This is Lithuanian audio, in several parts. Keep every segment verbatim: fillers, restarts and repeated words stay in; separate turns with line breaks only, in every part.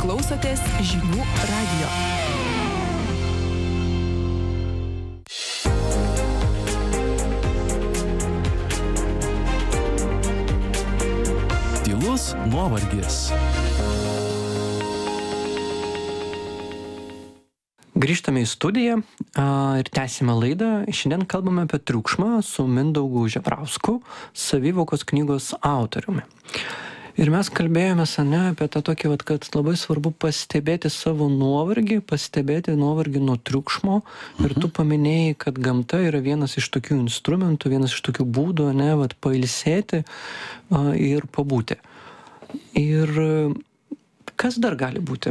Klausotės žinių radijo.
Tylus nuovargis.
Grįžtame į studiją ir tęsime laidą. Šiandien kalbame apie triukšmą su Mindaugu Žebrausku, savivokos knygos autoriumi. Ir mes kalbėjomės, ane, apie tą tokį, vat, kad labai svarbu pastebėti savo nuovargį, pastebėti nuovargį nuo triukšmo. Ir tu paminėjai, kad gamta yra vienas iš tokių instrumentų, vienas iš tokių būdų, ane, vat, pailsėti a, ir pabūti. Ir kas dar gali būti?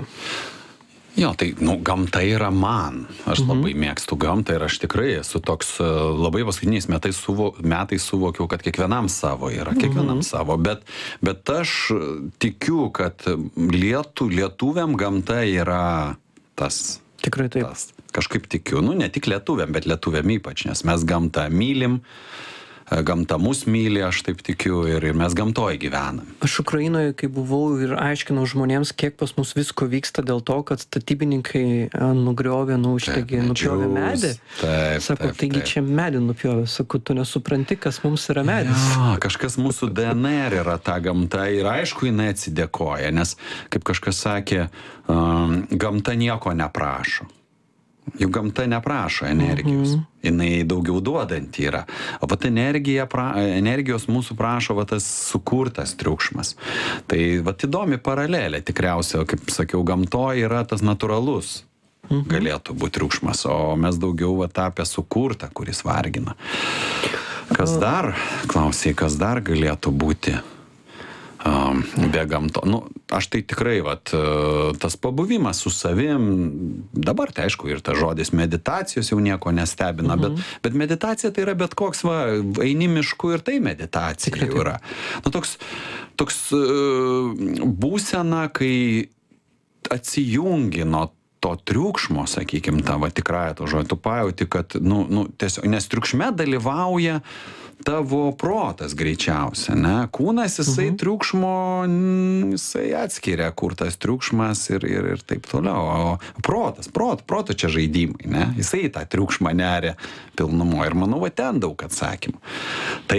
Jo, tai, nu, gamta yra man. Aš mhm. labai mėgstu gamtą ir aš tikrai esu toks, labai paskutiniais metais, suvo, metais suvokiau, kad kiekvienam savo yra, kiekvienam mhm. savo. Bet, bet aš tikiu, kad lietu, lietuviam gamta yra tas.
Tikrai taip.
Tas. Kažkaip tikiu, nu, ne tik lietuviam, bet lietuviam ypač, nes mes gamtą mylim. Gamta mus myli, aš taip tikiu, ir, ir mes gamtoje gyvenam.
Aš Ukrainoje, kai buvau ir aiškinau žmonėms, kiek pas mus visko vyksta dėl to, kad statybininkai nugriovė, nu, šitągi nupjovė medį.
Taip,
Sako,
taip,
taigi
taip.
čia medį nupjovė. Sako, tu nesupranti, kas mums yra medis.
Ja, kažkas mūsų D N R yra ta gamta ir aišku, jinai atsidėkoja, nes, kaip kažkas sakė, um, gamta nieko neprašo. Juk gamta neprašo energijos, mhm. jinai daugiau duodanti yra. O vat energija, pra, energijos mūsų prašo vat tas sukurtas triukšmas. Tai vat įdomi paralelė tikriausiai, kaip sakiau, gamtoje yra tas natūralus mhm. galėtų būti triukšmas, o mes daugiau vat apie sukurtą, kuris vargina. Kas dar, klausiai, kas dar galėtų būti? Um, be gamto. Nu, aš tai tikrai, vat, tas pabuvimas su savim, dabar tai aišku ir tas žodis meditacijos jau nieko nestebina, mhm. bet, bet meditacija tai yra bet koks, va, eini mišku ir tai meditacija tikrai jau yra. Nu, toks, toks uh, būsena, kai atsijungi nuo to triukšmo, sakykim, ta va tikrąją to žodį, tu pajauti, kad, nu, nu, tiesiog, nes triukšme dalyvauja tavo protas greičiausia, ne? Kūnas jisai mhm. triukšmo, jisai atskiria, kur tas triukšmas ir, ir, ir taip toliau. O protas, proto, proto čia žaidimai, ne? Jisai tą triukšmą neria pilnumo ir manau, va ten daug atsakymų. Tai...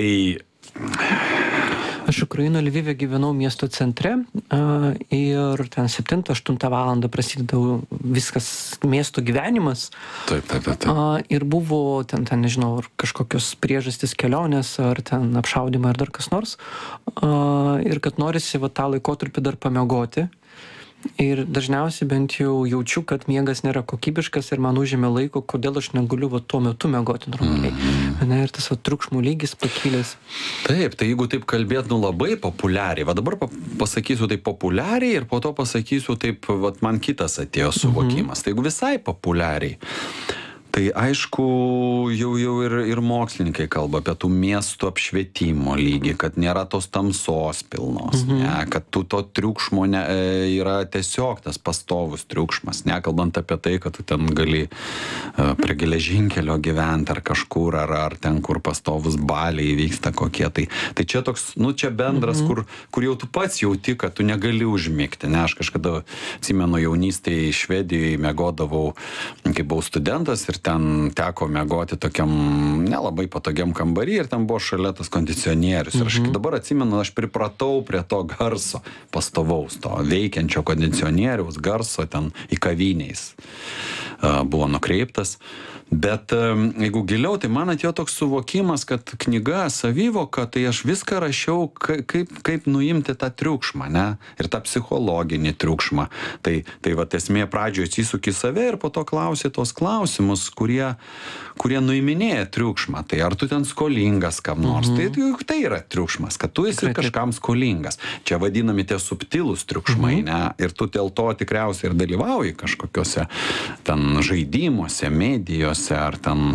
Aš Ukraino Lvive gyvenau miesto centre uh, ir ten septintą aštuntą valandą prasidėjo viskas miesto gyvenimas.
Taip, taip, taip.
Uh, ir buvo ten, ten, nežinau, kažkokios priežastys kelionės ar ten apšaudymai ar dar kas nors. Uh, ir kad norisi va tą laikotarpį dar pamiegoti. Ir dažniausiai bent jau jaučiu, kad miegas nėra kokybiškas ir man užėmė laiko, kodėl aš negaliu va tuo metu miegoti normaliai. Mm. Ne, ir tas va triukšmų lygis pakilęs.
Taip, tai jeigu taip kalbėt, nu labai populiariai, va dabar pasakysiu taip populiariai ir po to pasakysiu taip, va man kitas atėjo suvokimas. Mm-hmm. Tai jeigu visai populiariai, tai aišku, jau, jau ir, ir mokslininkai kalba apie tų miestų apšvietimo lygį, kad nėra tos tamsos pilnos, mhm. ne, kad tu to triukšmo ne, yra tiesiog tas pastovus triukšmas, nekalbant apie tai, kad tu ten gali uh, prie geležinkelio gyventi ar kažkur, ar, ar ten, kur pastovus baliai vyksta kokie. Tai, tai čia toks, nu čia bendras, mhm. kur, kur jau tu pats jauti, kad tu negali užmigti. Ne, aš kažkada atsimenu jaunystėje Švedijoje miegodavau, kai buvau studentas ir ten teko miegoti tokiam nelabai patogiam kambarį ir ten buvo šalia tas kondicionierius. Ir aš dabar atsimenu, aš pripratau prie to garso pastovaus, to veikiančio kondicionieriaus garso ten į kaviniais uh, buvo nukreiptas. Bet jeigu giliau, tai man atėjo toks suvokimas, kad knyga savivoka, tai aš viską rašiau, kaip, kaip nuimti tą triukšmą, ne? Ir tą psichologinį triukšmą. Tai, tai va, esmė pradžioje atsisuki save ir po to klausi tos klausimus, kurie, kurie nuiminėja triukšmą. Tai ar tu ten skolingas kam nors? Mhm. Tai, tai yra triukšmas, kad tu esi Tikrai, kažkam taip. skolingas. Čia vadinami tie subtilūs triukšmai, mhm. ne? Ir tu dėl to tikriausiai ir dalyvauji kažkokiuose ten žaidimuose, medijos, ar ten,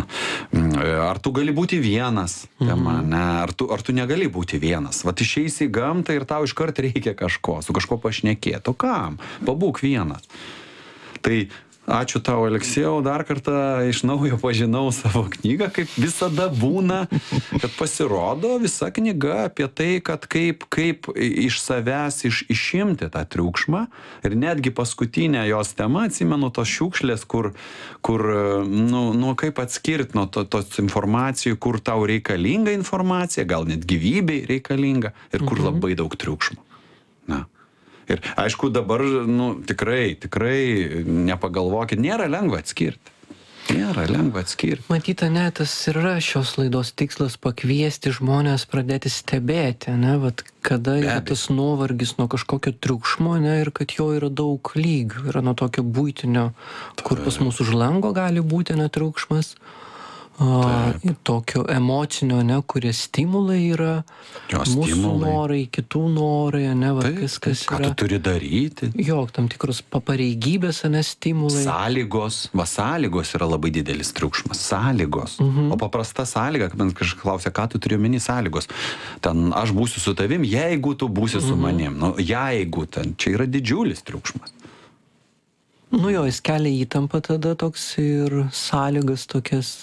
ar tu gali būti vienas, tema, ne, ar tu, ar tu negali būti vienas. Vat išeisi į gamtą ir tau iškart reikia kažko, su kažko pašnekėti. O kam? Pabūk vienas. Tai Ačiū tau, Aleksėjau, dar kartą iš naujo pažinau savo knygą, kaip visada būna, kad pasirodo visa knyga apie tai, kad kaip, kaip iš savęs iš, išimti tą triukšmą. Ir netgi paskutinė jos tema, atsimenu, tos šiukšlės, kur, kur nu, nu, kaip atskirti nuo to, tos informacijų, kur tau reikalinga informacija, gal net gyvybei reikalinga ir kur
Mhm.
labai daug triukšmo. Na. Ir aišku, dabar, nu, tikrai, tikrai nepagalvokit, nėra lengva atskirti. Nėra lengva atskirti.
Matyta, ne, tas ir yra šios laidos tikslas pakviesti žmonės pradėti stebėti, ne, vat, kada
Be
yra
abejo.
tas nuovargis nuo kažkokio triukšmo, ne, ir kad jo yra daug lygių. Yra nuo tokio buitinio, kur pas mus už lango gali būti netriukšmas. A, ir tokio emocinio, ne, kurie stimulai yra,
Jo,
mūsų
stimulai.
norai, kitų norai, ne, va,
Taip,
kas, kas
ką
yra.
tu turi daryti?
Jo, tam tikros pareigybės, ne, stimulai.
Sąlygos, va sąlygos yra labai didelis triukšmas. Sąlygos.
Mhm.
O paprasta sąlyga, kaip man kažkas klausia, ką tu turi omeny sąlygos. Ten aš būsiu su tavim, jeigu tu būsi su manim. Nu, jeigu ten, čia yra didžiulis triukšmas.
Nu jo, jis kelia įtampą tada toks ir sąlygas tokias.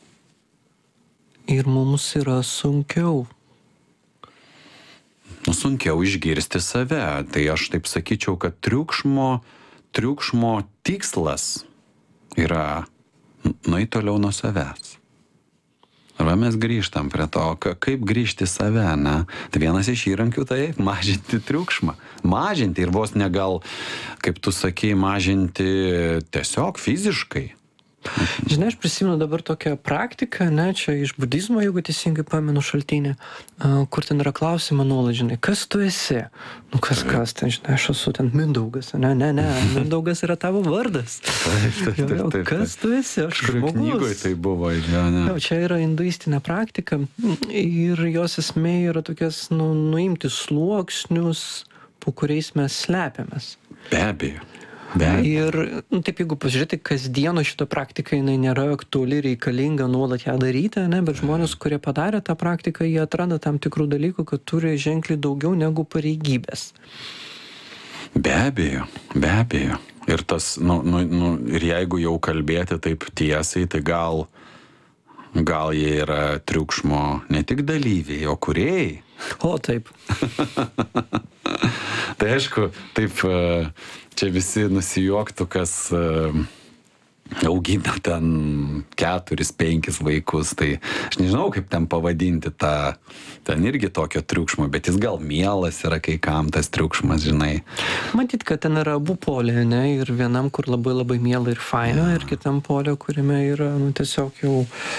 Ir mums yra sunkiau.
Nu, sunkiau išgirsti save. Tai aš taip sakyčiau, kad triukšmo, triukšmo tikslas yra nueiti toliau nuo savęs. Arba mes grįžtam prie to, ka- kaip grįžti į save, ne? Tai vienas iš įrankių tai mažinti triukšmą. Mažinti ir vos ne gal, kaip tu sakei, mažinti tiesiog fiziškai.
Žinai, aš prisimenu dabar tokią praktiką, ne, čia iš budizmo, jeigu teisingai pamenu šaltinį, a, kur ten yra klausima nuolat, žinai, kas tu esi? Nu kas, kas ten, žinai, aš esu ten Mindaugas, ne, ne, ne, Mindaugas yra tavo vardas.
Taip, taip,
Jo, jo,
taip, taip,
kas tu esi? Aš
Kažkur knygoje
žmogus.
tai buvo, jo, ne.
Jo, čia yra hinduistinė praktika ir jos esmė yra tokias, nu, nuimti sluoksnius, po kuriais mes slepiamės.
Be abejo. Be abejo.
Ir, nu, taip, jeigu pažiūrėti, kasdieno šito praktika, jinai nėra aktuali, reikalinga nuolat ją daryti, ne, bet žmonės, kurie padarė tą praktiką, jie atranda tam tikrų dalykų, kad turi ženkliai daugiau negu pareigybės.
Be abejo, be abejo. Ir tas, nu, nu, nu, ir jeigu jau kalbėti taip tiesiai, tai gal, gal jie yra triukšmo ne tik dalyviai, o kūrėjai.
O, taip.
Tai aišku, taip, e, čia visi nusijuoktų, kas e, augina ten keturis, penkis vaikus, tai aš nežinau, kaip ten pavadinti tą, ten irgi tokio triukšmo, bet jis gal mielas yra kai kam tas triukšmas, žinai.
Matyt, kad ten yra abu poliai, ne, ir vienam, kur labai labai miela ir faina, ir kitam polio, kuriame yra, nu, tiesiog jau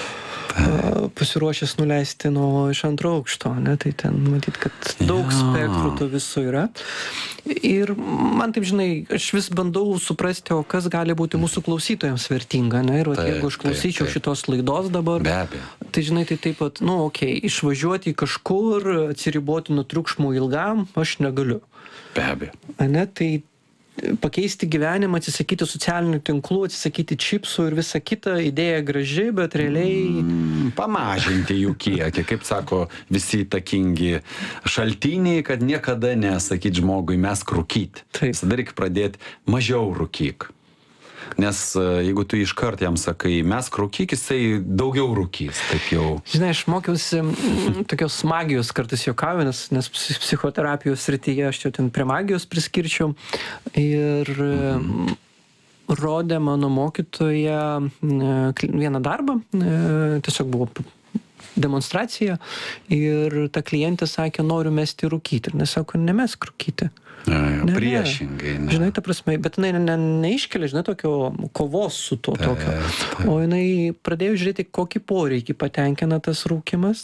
a, pasiruošęs nuleisti nuo iš antro aukšto, ne, tai ten matyt, kad daug
Jo.
spektrų to viso yra. Ir man taip, žinai, aš vis bandau suprasti, o kas gali būti mūsų klausytojams vertinga, ne, ir vat,
Taip,
jeigu aš
taip,
klausyčiau
taip.
šitos laidos dabar,
Be abejo.
tai žinai, tai taip pat, nu, okei, okay, išvažiuoti į kažkur, atsiriboti nuo triukšmų ilgam, aš negaliu.
Be abejo.
Ane, tai pakeisti gyvenimą, atsisakyti socialinių tinklų, atsisakyti čipsų ir visa kita, idėja graži, bet realiai...
Mm, Pamažinti jų kiekį, kaip sako visi įtakingi šaltiniai, kad niekada nesakyti žmogui mesk rūkyti.
Taip.
Visada reikia pradėti mažiau rūkyk. Nes e, jeigu tu iškart jam sakai mesk rūkyk, jisai daugiau rūkys. Taip jau.
Žinai, aš mokiausi mm, tokios magijos, kartais juokauju, nes, nes psi- psichoterapijos srityje aš čia ten prie magijos priskirčiau. Ir mm, rodė mano mokytoja mm, kli- vieną darbą, e, tiesiog buvo p- demonstracija ir ta klientė sakė, noriu mesti rūkyti. Ir nesako, nemesk rūkyti.
Ja, ja,
Ne, ne.
priešingai. Ne.
Žinai, ta prasme, bet jinai ne, ne, neiškelia, žinai, tokio kovos su to
Taip,
tokio.
taip.
O jinai pradėjo žiūrėti, kokį poreikį patenkina tas rūkimas,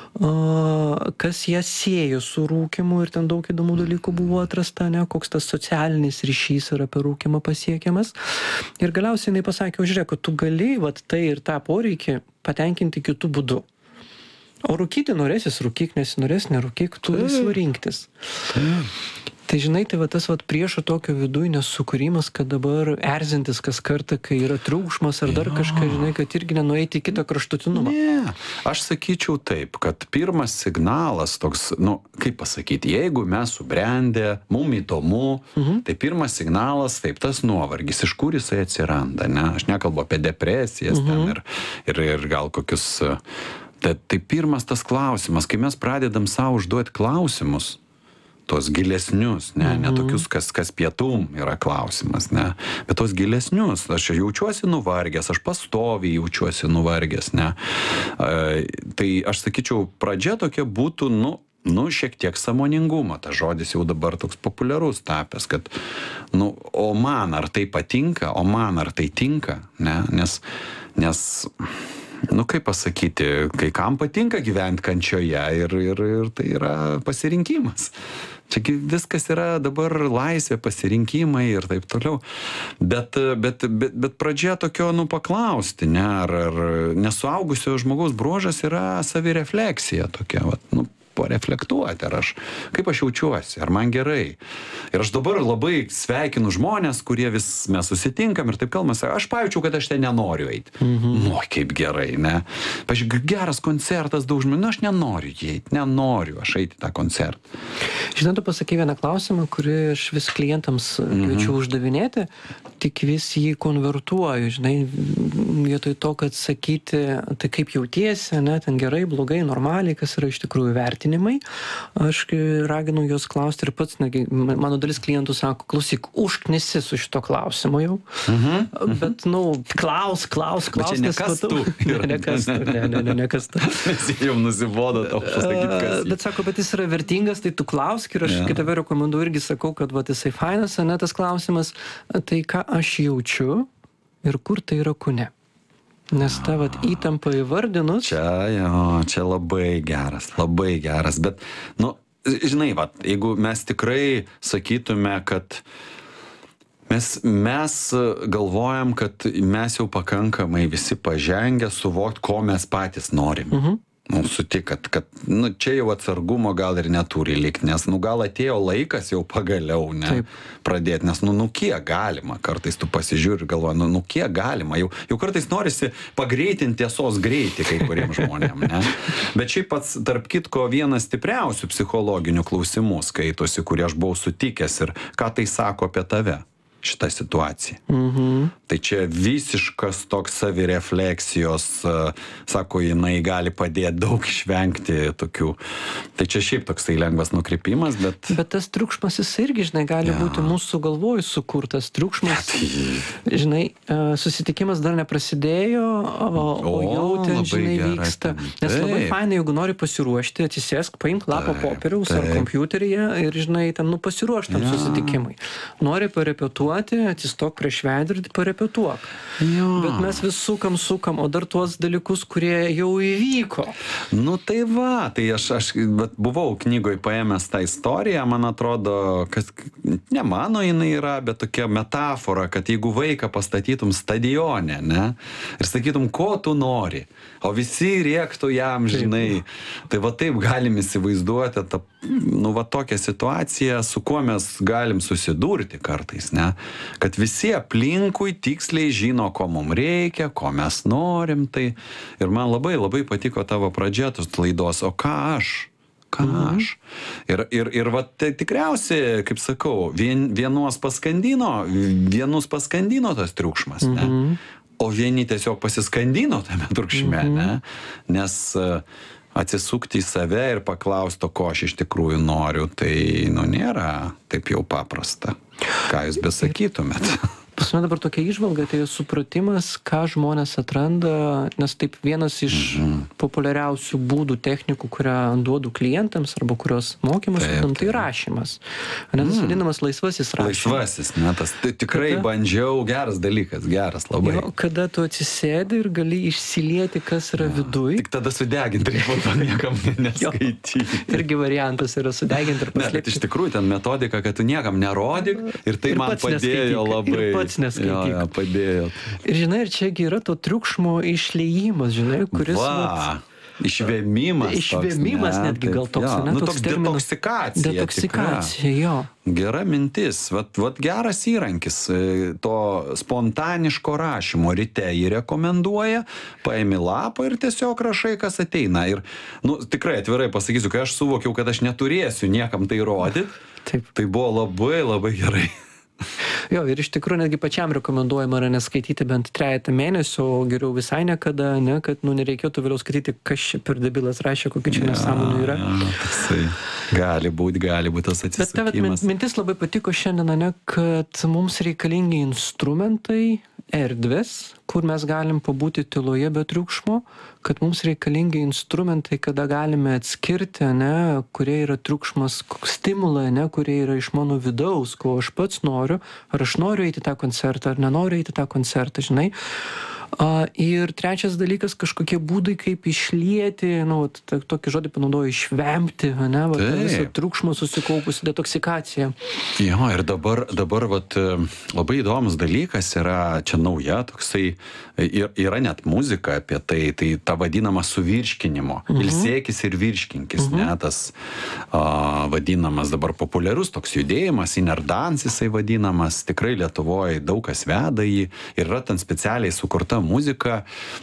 a, kas ją siejo su rūkimu ir ten daug įdomų dalykų buvo atrasta, ne, koks tas socialinis ryšys yra per rūkimą pasiekiamas. Ir galiausiai jinai pasakė, o žiūrėk, tu gali vat, tai ir tą poreikį patenkinti kitų būdų. O rūkyti norėsis rūkyk, nesinorės nerūkyk, tu laisva rinktis. Tai žinai, tai va tas va priešo tokio viduj nesukūrimas, kad dabar erzintis kas kartą, kai yra triukšmas ar dar
Jo.
kažką, žinai, kad irgi nenueiti į kitą kraštutinumą.
Ne, aš sakyčiau taip, kad pirmas signalas toks, nu, kaip pasakyti, jeigu mes subrendę, mum įdomu, mhm. tai pirmas signalas, taip, tas nuovargis, iš kur jisai atsiranda, ne? Aš nekalbu apie depresijas mhm. ten ir, ir, ir gal kokius... Tai, tai pirmas tas klausimas, kai mes pradedam savo užduoti klausimus, tos gilesnius, ne, ne tokius, kas, kas pietum yra klausimas, ne, bet tos gilesnius, aš jaučiuosi nuvargęs, aš pastoviai jaučiuosi nuvargęs, ne. E, tai aš sakyčiau, pradžia tokia būtų, nu, nu, šiek tiek sąmoningumo, tas žodis jau dabar toks populiarus tapęs, kad, nu, o man ar tai patinka, o man ar tai tinka, ne, nes, nes, nu, kaip pasakyti, kai kam patinka gyventi kančioje ir, ir, ir tai yra pasirinkimas. Čiagi viskas yra dabar laisvė, pasirinkimai ir taip toliau. Bet, bet, bet, bet pradžia tokio, nu, paklausti, ne, ar, ar nesuaugusio žmogaus bruožas yra savirefleksija tokia, vat, nu, pareflektuoti, ar aš, kaip aš jaučiuosi, ar man gerai. Ir aš dabar labai sveikinu žmonės, kurie vis mes susitinkam ir taip kalbame, aš pajaučiau, kad aš ten nenoriu eiti. Mhm. Nu, kaip gerai, ne? Pavyzdžiui, geras koncertas, daug žmonių, nu, aš nenoriu eiti, nenoriu aš eiti tą koncertą.
Žinai, tu pasakai vieną klausimą, kurį aš vis klientams kviečiu mhm. uždavinėti, tik vis jį konvertuoju, žinai, vietoj to, kad sakyti, tai kaip jautiesi, ne, ten gerai, blogai, normaliai, kas yra iš tikrųjų vertinti. Aš raginu juos klausti ir pats, negi, mano dalis klientų sako, klausyk, užknisi su šito klausimu jau, mhm. bet, nu, klaus, klaus, klaus,
nes matau.
Ne, ne kas tu, ne, ne, ne, ne kas tu.
Mes jau nusibodo tau pasakyti, kas jį.
Bet sako, bet jis yra vertingas, tai tu klausk ir aš ja. Kitą rekomenduoju irgi sakau, kad va, jisai fainas, ne tas klausimas, tai ką aš jaučiu ir kur tai yra kūne. Nes ta vat įtampa įvardinus.
Čia, jo, čia labai geras, labai geras, bet, nu, žinai, vat, jeigu mes tikrai sakytume, kad mes, mes galvojam, kad mes jau pakankamai visi pažengę suvokti, ko mes patys norim. Mhm. Nu, sutik, kad, kad nu, čia jau atsargumo gal ir neturi likti, nes, nu, gal atėjo laikas jau pagaliau, ne, pradėti, nes, nu, nu, kiek galima, kartais tu pasižiūri ir galvoji, nu, nu, kiek galima, jau, jau kartais norisi pagreitinti tiesos greitį kai kuriems žmonėm, ne, bet šiaip pats, tarp kitko, vienas stipriausių psichologinių klausimų skaitosi, kurį aš buvau sutikęs ir ką tai sako apie tave. Šitą situaciją. Mhm. Tai čia visiškas toks savirefleksijos, sako, jinai gali padėti daug išvengti tokių. Tai čia šiaip toksai lengvas nukrypimas, bet...
Bet tas triukšmas jis irgi, žinai, gali ja. Būti mūsų galvoj sukurtas triukšmas. Ja, tai... Žinai, susitikimas dar neprasidėjo, o, o jau ten, žinai, gerai, vyksta. Ten. Nes labai fainai, jeigu nori pasiruošti, atsisėsk, paimk lapą popieriaus ar kompiuteryje ir, žinai, ten, nu, pasiruoštam ja. Susitikimai. Nori parepetuoti, atsistok prieš veidrodį, parepetuok. Jo. Bet mes vis sukam, sukam, o dar tuos dalykus, kurie jau įvyko.
Nu tai va, tai aš, aš buvau knygoj paėmęs tą istoriją, man atrodo, kad ne mano jinai yra, bet tokia metafora, kad jeigu vaiką pastatytum stadione, ne, ir sakytum, ko tu nori, o visi rėktų jam, žinai, tai va taip galim įsivaizduoti tą, nu va tokią situaciją, su kuo mes galim susidurti kartais, ne, kad visi aplinkui tiksliai žino, ko mums reikia, ko mes norim, tai ir man labai labai patiko tavo pradžia tos laidos, o ką aš? Ką aš? Ir, ir, ir va, tai tikriausiai, kaip sakau, vien, vienos paskandino, vienus paskandino tas triukšmas, ne? Mhm. O vieni tiesiog pasiskandino tame triukšme, mhm. ne? Nes uh, atsisukti į save ir paklausti, ko aš iš tikrųjų noriu, tai, nu, nėra taip jau paprasta. Ką jūs besakytumėt?
Pas mane dabar tokia įžvalga, tai supratimas, ką žmonės atranda, nes taip vienas iš mm-hmm. populiariausių būdų, technikų, kurią duodu klientams arba kurios mokymus, taip, taip. Tai rašymas. Nes mm. vadinamas laisvasis rašymas.
Laisvasis, ne, tas tai tikrai kada, bandžiau, geras dalykas, geras labai.
Jo, kada tu atsisėdi ir gali išsilieti, kas yra ja. Viduj.
Tik tada sudeginti, ir po to niekam neskaityti.
Irgi variantas yra sudeginti ir paslėpti.
Ne, bet iš tikrųjų ten metodika, kad tu niekam nerodyk ir tai ir man padėjo labai.
Neskaityk.
Jo, jo, padėjo.
Ir žinai, ir čiagi yra to triukšmo išliejimas, žinai, kuris...
Va. Išvėmimas.
Išvėmimas
toks,
netgi
ne,
gal toks,
jo.
ne?
Nu,
Toks
toks
terminas.
detoksikacija.
Detoksikacija, jo.
Gera mintis, vat, vat geras įrankis to spontaniško rašymo. Ryte jį rekomenduoja, paimi lapą ir tiesiog rašai, kas ateina. Ir, nu, tikrai atvirai pasakysiu, kai aš suvokiau, kad aš neturėsiu niekam tai rodyti, tai buvo labai, labai gerai.
Jo, ir iš tikrųjų netgi pačiam rekomenduojama yra neskaityti bent trejata mėnesių, o geriau visai niekada, ne, kad nu, nereikėtų vėliau skaityti, kas čia per debilas rašė, kokia čia nesąmonė yra.
Ja, tasai. Gali būti, gali būti tas atsisakymas.
Bet tave mintis labai patiko šiandien, ne, kad mums reikalingi instrumentai, erdvės, kur mes galim pabūti tyloje be triukšmo, kad mums reikalingi instrumentai, kada galime atskirti, ne, kurie yra triukšmas, stimulai, ne, kurie yra iš mano vidaus, ko aš pats noriu, ar aš noriu eiti tą koncertą, ar nenoriu eiti tą koncertą, žinai. A, ir trečias dalykas, kažkokie būdai, kaip išlieti, nu, t- tokį žodį panaudoju, išvemti, ne, va, tą visą triukšmą susikaupusi detoksikacija.
Jo, ir dabar, dabar vat, labai įdomus dalykas yra, čia nauja, toksai, yra net muzika apie tai, tai ta vadinama suvirškinimo. Mhm. Ilsėkis ir virškinkis, mhm. ne, tas a, vadinamas dabar populiarus toks judėjimas, inner dance jisai vadinamas, tikrai Lietuvoje daug kas veda jį, ir yra ten specialiai sukurta muzika,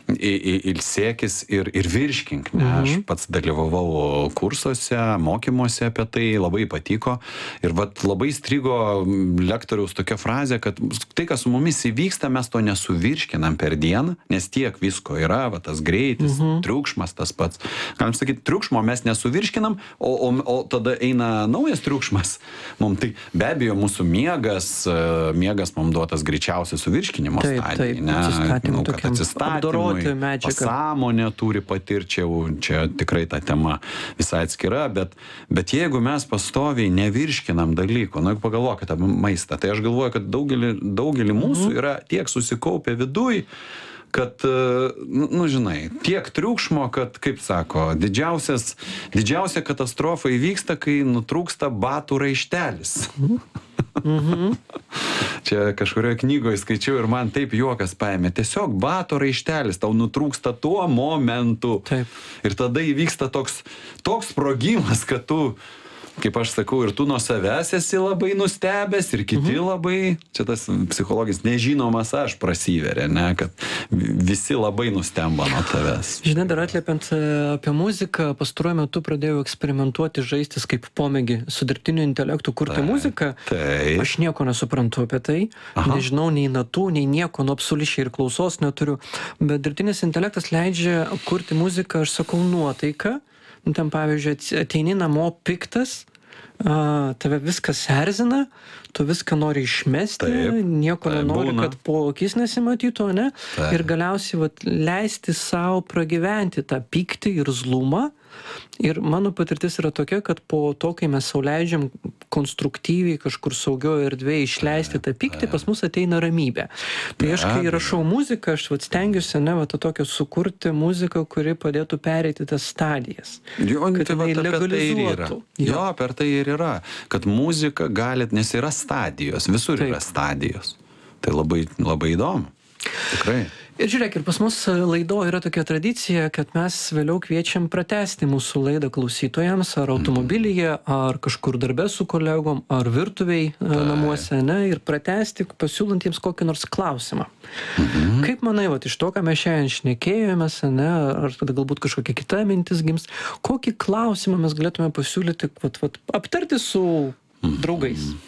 ilsėkis ir, ir virškink. Ne? Aš pats dalyvavau kursuose, mokymuose apie tai, labai patiko. Ir vat labai strigo lektoriaus tokia frazė, kad tai, kas su mumis įvyksta, mes to nesuvirškinam per dieną, nes tiek visko yra, va, tas greitis, mhm. triukšmas tas pats. Galim sakyti, triukšmo mes nesuvirškinam, o, o, o tada eina naujas triukšmas. Mums tai be abejo mūsų miegas, miegas mums duotas greičiausiai suvirškinimo stadijai.
Atsistatymų tokiam, apdoroti medžiagą.
Pasąmonė turi patirti, čia, čia tikrai ta tema visai atskira, bet, bet jeigu mes pastoviai nevirškinam dalykų, nu, pagalvokite apie maistą, tai aš galvoju, kad daugelį, daugelį mūsų mhm. yra tiek susikaupę viduj, kad, nu, nu, žinai, tiek triukšmo, kad, kaip sako, didžiausias, didžiausia katastrofa įvyksta, kai nutrūksta batų raištelis. Mhm. Čia kažkurioje knygoje skaičiau ir man taip juokas paėmė. Tiesiog bato raištelis, tau nutrūksta tuo momentu.
Taip.
Ir tada įvyksta toks, toks sprogimas, kad tu, kaip aš sakau, ir tu nuo savęs esi labai nustebęs, ir kiti mhm. labai, čia tas psichologis nežinomas aš prasiveria, ne, kad visi labai nustemba nuo tavęs.
Žinai, dar atliepiant apie muziką, pastaruoju metu pradėjau eksperimentuoti, žaistis kaip pomėgį su dirbtiniu intelektu, kurti tai, muziką.
Tai.
Aš nieko nesuprantu apie tai, Aha. nežinau nei natų, nei nieko, nu absoliučiai ir klausos neturiu, bet dirbtinis intelektas leidžia kurti muziką, aš sakau, nuotaiką. Ten, pavyzdžiui, ateini namo piktas, a, tave viskas erzina, tu viską nori išmesti, taip, nieko taip, nenori, būna. Kad po akis nesimatytų, ne? Taip. Ir galiausiai vat, leisti savo pragyventi tą pyktį ir zlumą. Ir mano patirtis yra tokia, kad po to, kai mes sau leidžiam konstruktyviai kažkur saugioje erdvėje išleisti tą pyktį, pas mus ateina ramybė. Tai aš, kai rašau muziką, aš vat, stengiuosi, ne, va, tokią sukurti muziką, kuri padėtų pereiti tas stadijas.
Jo,
kad
tai va,
legalizuotų.
Tai jo, per tai ir yra. Kad muzika gali, nes yra stadijos, visur Taip. Yra stadijos. Tai labai, labai įdomu. Tikrai.
Ir žiūrėk, ir pas mus laido yra tokia tradicija, kad mes vėliau kviečiam pratęsti mūsų laidą klausytojams, ar automobilyje, ar kažkur darbe su kolegom, ar virtuviai tai. Namuose, ne, ir pratęsti pasiūlantiems kokį nors klausimą. Mhm. Kaip manai, vat, iš to, ką mes šiandien šnekėjomės, ne, ar tada galbūt kažkokia kita mintis gims, kokį klausimą mes galėtume pasiūlyti, vat, vat, aptarti su draugais? Mhm.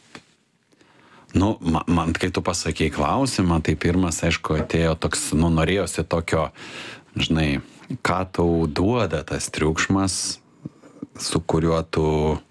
Nu, man, man, kai tu pasakei klausimą, tai pirmas, aišku, atėjo toks, nu, norėjosi tokio, žinai, ką tau duoda tas triukšmas, su kuriuo tu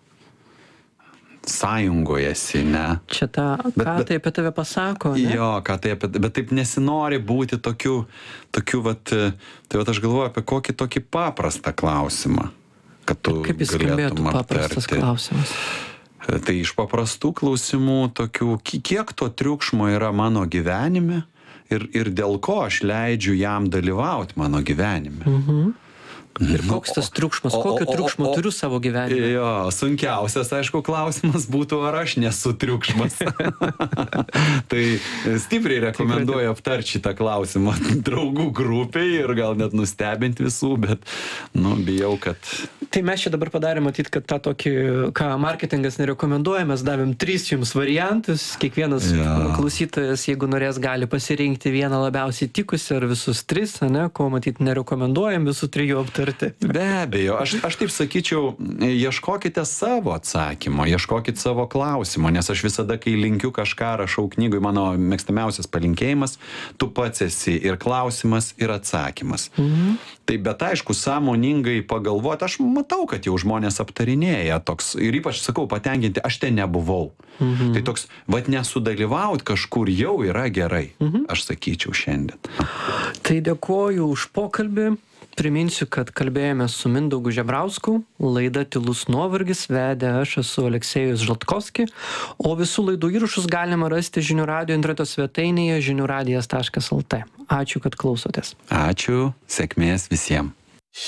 sąjungojasi, ne?
Čia ta, bet, ką bet, tai apie tave pasako, ne?
Jo, ką tai apie, bet taip nesinori būti tokiu, tokiu, vat, tai vat aš galvoju apie kokį tokį paprastą klausimą, kad tu
kaip jis skambėtų paprastas klausimas?
Tai iš paprastų klausimų tokių, kiek to triukšmo yra mano gyvenime ir, ir dėl ko aš leidžiu jam dalyvauti mano gyvenime. Mhm.
Ir koks tas triukšmas,
O- o-
kokio
o-
triukšmo
o-
turiu savo gyvenime?
Jo, sunkiausias, aišku, klausimas būtų, ar aš nesu triukšmas. Tai stipriai rekomenduoju aptarti šitą klausimą draugų grupiai ir gal net nustebinti visų, bet, nu, bijau, kad...
Tai mes čia dabar padarėm, matyt, kad tą tokį, ką marketingas nerekomenduoja, mes davėm tris jums variantus, kiekvienas
Ja.
klausytojas, jeigu norės, gali pasirinkti vieną labiausiai tikusi ar visus tris, ne, ko matyt nerekomenduojam visų trijų aptarti.
Be abejo, aš, aš taip sakyčiau, ieškokite savo atsakymo, ieškokite savo klausimo, nes aš visada, kai linkiu kažką, rašau knygui, mano mėgstamiausias palinkėjimas, tu pats esi ir klausimas, ir atsakymas. Mhm. Tai bet aišku, sąmoningai pagalvoti, aš matau, kad jau žmonės aptarinėja toks, ir ypač sakau, patenkinti, aš ten nebuvau. Mhm. Tai toks, vad nesudalyvaut kažkur jau yra gerai, mhm. aš sakyčiau šiandien.
Tai dėkoju už pokalbį. Priminsiu, kad kalbėjome su Mindaugu Žebrausku, laida Tylus nuovargis vedė aš esu Aleksejus Žlatkovski, o visų laidų įrašus galima rasti Žinių radijo interneto svetainėje žinių radijas taškas lt. Ačiū, kad klausotės.
Ačiū, sėkmės visiems.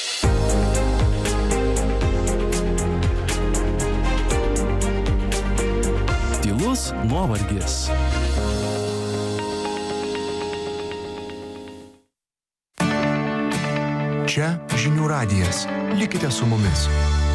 Tylus nuovargis.
Čia Žinių radijas. Likite su mumis.